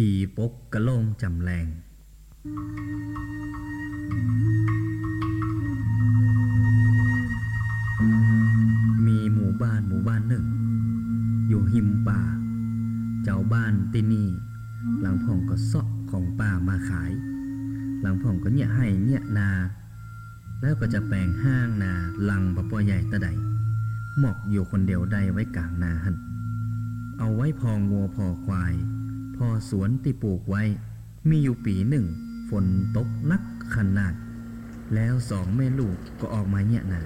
ผีปกกะโลงจำแรงมีหมู่บ้านหนึ่งอยู่หิมป่าเจ้าบ้านที่นี่หลังพ่องก็เซาะของป่ามาขายหลังพ่องก็เนี่ยให้เนี่ยนาแล้วก็จะแปลงห้างนาลังปะปอใหญ่ตะใดหมอกอยู่คนเดียวได้ไว้กลางนาหันเอาไว้พองัวพอควายพอสวนที่ปลูกไว้มีอยู่ปีหนึ่งฝนตกนักขนาดแล้วสองแม่ลูกก็ออกมาเนี่ยนา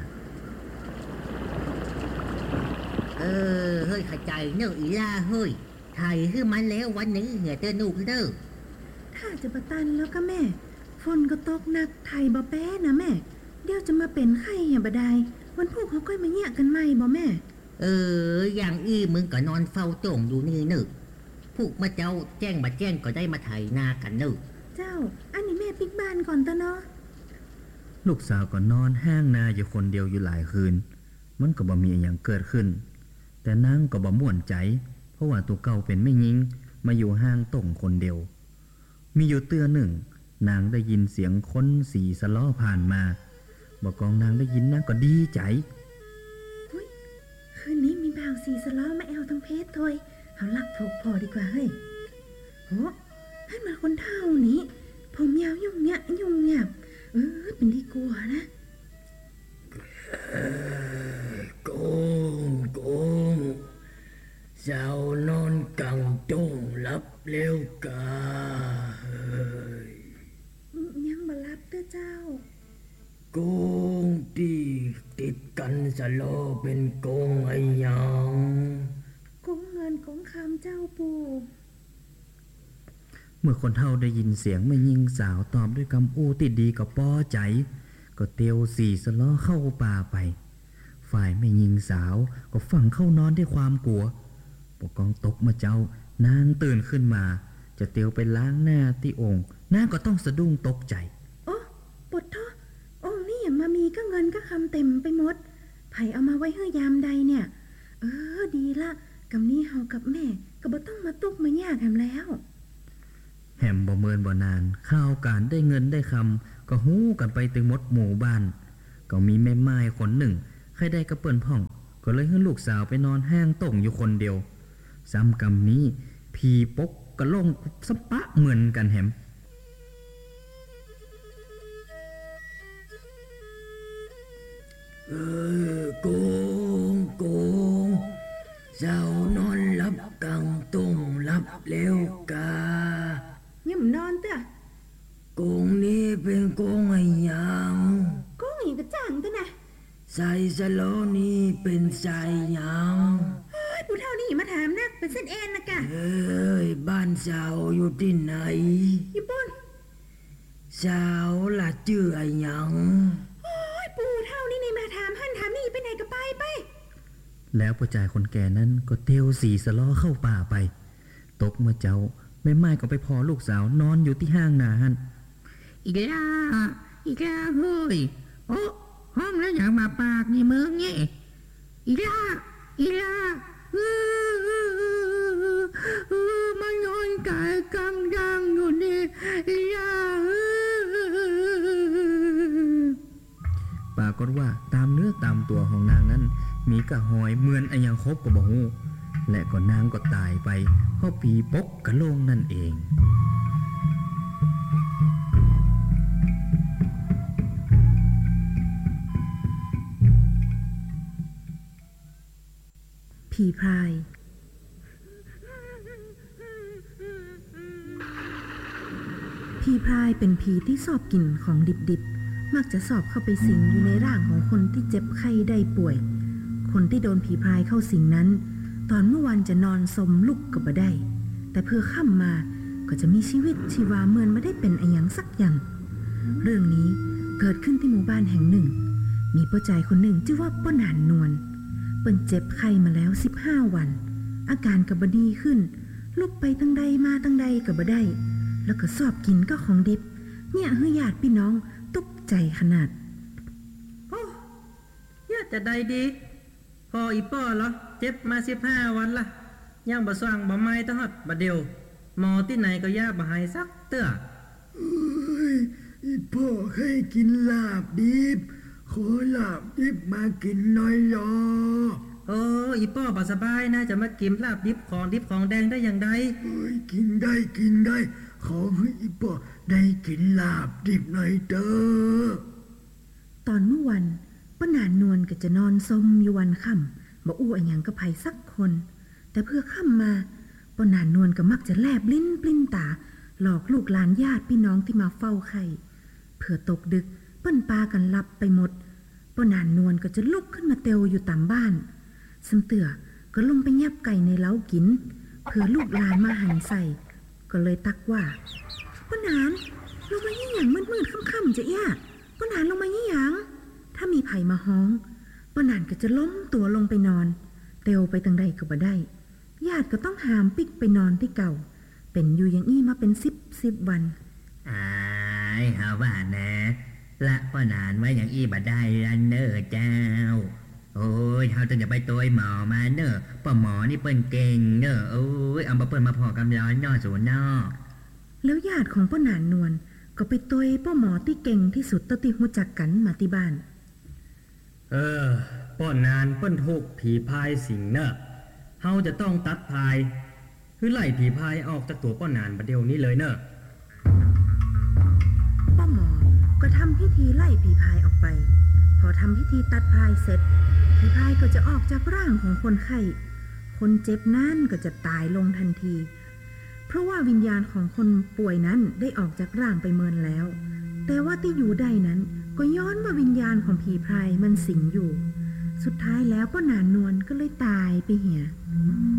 เฮ้ยเข้าใจเนอะอีล่าเฮ้ยไทยคือมันแล้ววันนี้เหงื่อเต้นนูกเด้อถ้าจะประตันแล้วก็แม่ฝนก็ตกหนักไทยบ่แป้นะแม่เดี๋ยวจะมาเป็นไข้อย่าบ่ได้วันพวกเขาก็มาแยกกันใหม่บ่แม่อย่างมึงก็นอนเฝ้าโจ่งอยู่นี่เนอะพวกมาเจ้าแจ้งมาแจ้งก็ได้มาไถนากันเนอะเจ้าอันนี้แม่ปิกบ้านก่อนตะเนาะลูกสาวก็นอนห้างนาอยู่คนเดียวอยู่หลายคืนมันก็บ่มีอย่างเกิดขึ้นแต่นางก็บ่ม่วนใจเพราะว่าตัวเก่าเป็นแม่หญิงมาอยู่ห้างต่งคนเดียวมีอยู่เตือหนึ่งนางได้ยินเสียงคนสีสะล้อผ่านมาบอกกองนางได้ยินนางก็ดีใจคืนนี้มีบ่าวสีสะล้อมาแอวทั้งเพชรถอยเอาลักพกพอดีกว่าเฮ้ยโหให้มาคนเท่านี้ผมยาวยุ่งเนี่ยยุ่งเงียบเป็นที่กลัวนะโกงเจ้านอนกังจ้งลับเร็วกายังบ่รับเด้อเจ้าโกงที่ติดกันสะโลเป็นโกงไอ้ยังโกงเงินโกงคำเจ้าปู่เมื่อคนเฒ่าได้ยินเสียงแม่หญิงสาวตอบด้วยคำอู้ที่ดีก็ป้อใจก็เตียวสีสะล้อเข้าป่าไปฝ่ายแม่หญิงสาวก็ฝังเข้านอนด้วยความกลัวปกองตกมาเจ้านางตื่นขึ้นมาจะเตียวไปล้างหน้าที่องค์นางก็ต้องสะดุ้งตกใจโอ้ปวดท้อองค์นี่อย่ามามีก็เงินก็คำเต็มไปหมดไผเอามาไว้ให้ยามใดเนี่ยดีละกำนี้เฮากับแม่ก็บ่ต้องมาตุกมายากแฮมแล้วแหมบ่เมินบ่นานข่าวการได้เงินได้คำก็ฮู้กันไปถึงหมดหมู่บ้านก็มีแม่ไม้คนหนึ่งใครได้กระเปิ้นพ่องก็เลยให้ลูกสาวไปนอนห้างต่งอยู่คนเดียวซ้ำกำนี้ผีปกก็ลงสปะเหมือนกันแหมโกงเจ้านอนหลับกังตุ้งหลับเร็วกาย่ำนอนเต้อโกงนี้เป็นโกงไอ้ยังโกงอีกก็จ้างต้อนะใส่สะโลนี่เป็นใส่ยังผู้เฒ่านี่มาถามนักเป็นเส้นเอ็นนะกะบ้านสาวอยู่ที่ไหนญี่ปุ่นสาวล่ะชื่อไอ้ยังปู่เฒ่านี่มาถามหั่นถามนี่ไปไหนก็ไปแล้วผู้ชายคนแก่นั้นก็เตียวสีสะล้อเข้าป่าไปตกเมื่อเจ้าแม่ไม้ก็ไปพอลูกสาวนอนอยู่ที่ห้างนาหันอีกแล้วเฮ้ยโอ้ห้องแล้วอย่างมาปากนี่มึงเนี่ยอีกแล้วมันนอนกายกำลังอยู่นี่อีกแล้วปรากฏว่าตามเนื้อตามตัวของนางนั้นมีกระหอยเหมือนไอ้ยังคบกับบ่ฮู้และก็นางก็ตายไปเพราะผีปกกะโลงนั่นเองผีพรายผีพรายเป็นผีที่ชอบกินของดิบๆมักจะสอบเข้าไปสิงอยู่ในร่างของคนที่เจ็บไข้ได้ป่วยคนที่โดนผีพรายเข้าสิงนั้นตอนเมื่อวานจะนอนสมลุกก็บ่ได้แต่เพื่อค่ำมาก็จะมีชีวิตชีวาเหมือนไม่ได้เป็นอะไรอย่างสักอย่างเรื่องนี้เกิดขึ้นที่หมู่บ้านแห่งหนึ่งมีป้าใจคนหนึ่งชื่อว่าป้าหนานนวลเปิ้นเจ็บไข้มาแล้ว15 วันอาการก็บ่ดีขึ้นลุกไปตั้งใดมาตั้งใดก็บ่ได้แล้วก็สอบกินก็ของดิบเนี่ยให้ญาติพี่น้องตกใจขนาดโอ้ญาติจะได้ดีพออีป้อเหรอเจ็บมา15 วันละยังบ่สว่างบ่ไม้ตั้งฮอดบ่เดียวหมอที่ไหนก็ย่ามาให้สักเตื้อเอ้ยอีพ่อให้กินลาบดิบ ขอลาบดิบมากินหน่อยยอโอ้อีป้อบาสบายนะจะมากินลาบดิบของแดงได้อย่างใดเอ้ยกินได้กินได้ ขอให้อีพ่อได้กินลาบดิบหน่อยเด้อตอนเมื่อวันป้านานนวลก็จะนอนซมอยู่วันค่ำบ่อู้อันหยังกับไผสักคน แต่เพื่อค่ำมาป้านานนวลก็มักจะแลบลิ้นปลิ้นตา หลอกลูกหลานญาติพี่น้องที่มาเฝ้าไข่เพื่อตกดึกเปิ้นปากันหลับไปหมดป้านานนวลก็จะลุกขึ้นมาเตียวอยู่ตามบ้านสำเตื่อก็ลงไปยับไก่ในเล้ากินเพื่อลูกหลานมาหันใส่ก็เลยตักว่าป้านานลงมายี่หยังมืดๆค่ำๆจะเอี้ยป้านานลงมายี่หยังถ้ามีไผมาฮ้องป้านานก็จะล้มตัวลงไปนอนเตียวไปทางใดก็บ่ได้ญาติก็ต้องหามปิกไปนอนที่เก่าเป็นอยู่อย่างอี้มาเป็น10 วันอายหาว่านะละป้านานไว้อย่างอี้บ่ได้ละเนอเจ้า โอ้ยเฮาต้องอย่าไปตัวหมอมาเนอป้าหมอนี่เปิ้นเก่งเนอโอ้ยเอามาเปิ้นมาพอกำร้อนนอสูนอแล้วญาติของป้านานนวลก็ไปตวยป้าหมอที่เก่งที่สุดเท่าที่รู้จักกันมาที่บ้านป้อนานเปิ้นถูกผีพายสิงเนอะเฮาจะต้องตัดพายคือไล่ผีพายออกจากตัวป้อนานบัดเดี๋ยวนี้เลยเนอะป้าหมอก็ทำพิธีไล่ผีพายออกไป พอทำพิธีตัดพายเสร็จผีพายก็จะออกจากร่างของคนไข้คนเจ็บนั่นก็จะตายลงทันที เพราะว่าวิญญาณของคนป่วยนั้นได้ออกจากร่างไปเมินแล้ว แต่ว่าที่อยู่ได้นั้นก็ย้อนว่าวิญญาณของผีพายมันสิงอยู่ สุดท้ายแล้วป้านานนวลก็เลยตายไปเหี่ย